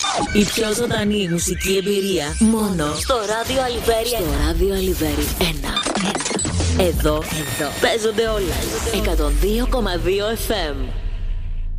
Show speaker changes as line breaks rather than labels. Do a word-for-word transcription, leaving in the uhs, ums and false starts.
Η πιο ζωντανή μουσική εμπειρία μόνο στο ράδιο Αλιβέρι. Στο ράδιο Αλιβέρι ένα. Εδώ, εδώ παίζονται όλα. εκατόν δύο κόμμα δύο εφ εμ.